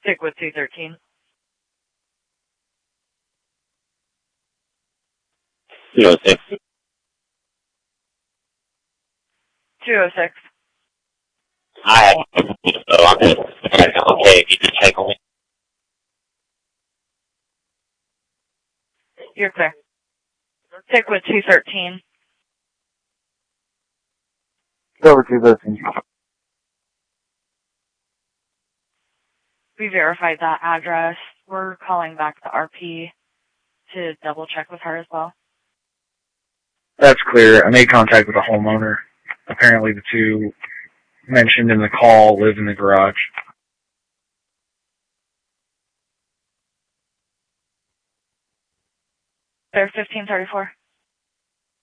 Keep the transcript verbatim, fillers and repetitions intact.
Stick with two thirteen. two oh six. two oh six. I have a computer, so I'm just okay if you just check on me. You're clear. Stick with two thirteen. Go over two thirteen. We verified that address. We're calling back the R P to double check with her as well. That's clear. I made contact with the homeowner. Apparently the two mentioned in the call live in the garage. They're fifteen thirty-four.